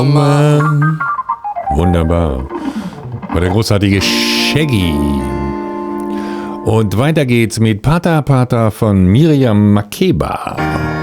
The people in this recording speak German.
Mann. Wunderbar. War der großartige Shaggy. Und weiter geht's mit Pata Pata von Miriam Makeba.